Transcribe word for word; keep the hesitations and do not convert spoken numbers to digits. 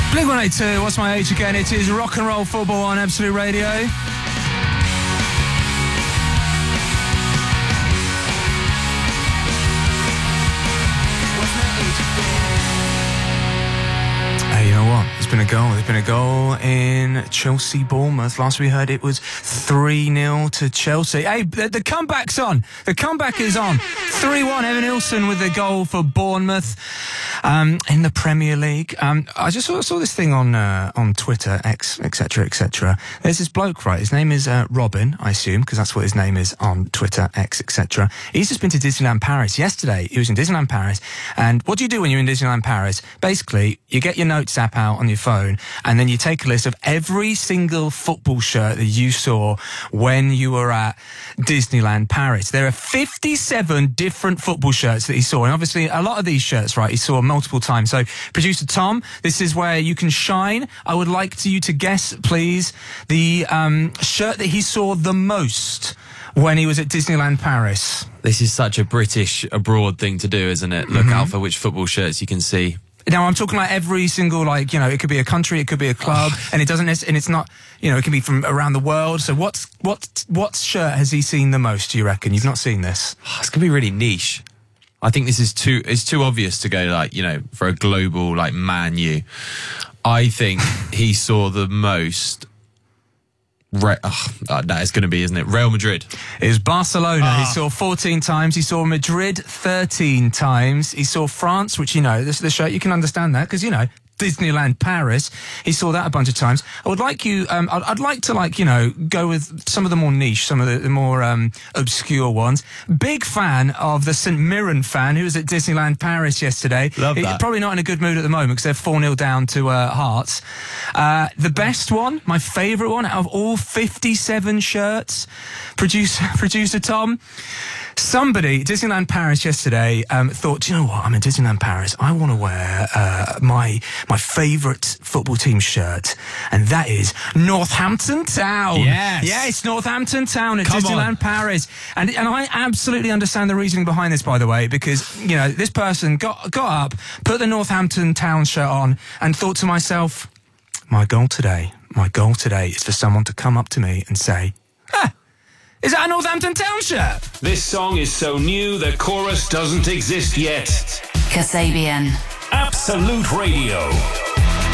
Blink one eighty-two, what's my age again? It is rock and roll football on Absolute Radio. Hey, you know what? There's been a goal. There's been a goal in Chelsea-Bournemouth. Last we heard it was three nil to Chelsea. Hey, the, the comeback's on. The comeback is on. three one, Evan Nilsson with the goal for Bournemouth. Um, in the Premier League. Um, I just saw, saw this thing on uh, on Twitter, X, et cetera, et cetera. There's this bloke, right? His name is uh, Robin, I assume, because that's what his name is on Twitter, X, et cetera. He's just been to Disneyland Paris yesterday. He was in Disneyland Paris, and what do you do when you're in Disneyland Paris? Basically, you get your Notes app out on your phone, and then you take a list of every single football shirt that you saw when you were at Disneyland Paris. There are fifty-seven different football shirts that he saw, and obviously a lot of these shirts, right, he saw multiple times. So, producer Tom, this is where you can shine. I would like to you to guess, please, the um, shirt that he saw the most when he was at Disneyland Paris. This is such a British abroad thing to do, isn't it? Look Mm-hmm. out for which football shirts you can see. Now, I'm talking like every single, like, you know, it could be a country, it could be a club, and it doesn't, and it's not, you know, it can be from around the world. So what's, what, what shirt has he seen the most, do you reckon? You've not seen this? It's going to be really niche. I think this is too, it's too obvious to go like, you know, for a global, like, Man U. I think he saw the most, Re- oh, that is going to be, isn't it? Real Madrid. It was Barcelona. Ah. He saw fourteen times. He saw Madrid thirteen times. He saw France, which, you know, this the shirt, you can understand that because, you know, Disneyland Paris. He saw that a bunch of times. I would like you, um, I'd, I'd like to, like, you know, go with some of the more niche, some of the, the more um, obscure ones. Big fan of the Saint Mirren fan who was at Disneyland Paris yesterday. Love He- that. Probably not in a good mood at the moment because they're four nil down to uh, Hearts. Uh, the best one, my favourite one out of all fifty-seven shirts, producer, producer Tom, somebody, Disneyland Paris yesterday, um, thought, do you know what, I'm in Disneyland Paris, I want to wear uh, my my favourite football team shirt, and that is Northampton Town. Yes. Yes, Northampton Town at Come Disneyland on. Paris. And and I absolutely understand the reasoning behind this, by the way, because, you know, this person got, got up, put the Northampton Town shirt on, and thought to myself, my goal today, my goal today is for someone to come up to me and say, ah, is that a Northampton Town shirt? This song is so new the chorus doesn't exist yet. Kasabian. Absolute Radio.